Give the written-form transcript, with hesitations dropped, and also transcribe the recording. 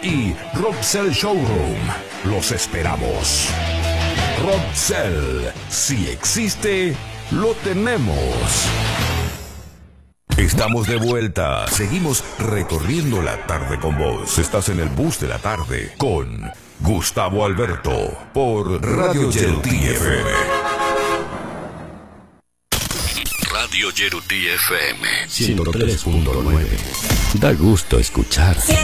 y Roxel Showroom. Los esperamos. Roxel, si existe, lo tenemos. Estamos de vuelta. Seguimos recorriendo la tarde con vos. Estás en el bus de la tarde con Gustavo Alberto por Radio Yerutí FM. Radio Yerutí FM 103.9. Da gusto escuchar.